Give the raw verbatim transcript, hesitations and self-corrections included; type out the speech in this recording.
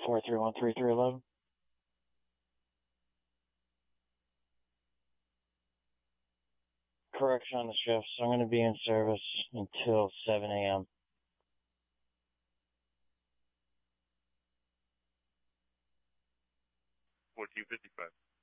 four three one three three eleven. Correction on the shift, so I'm going to be in service until seven a.m. fourteen fifty-five.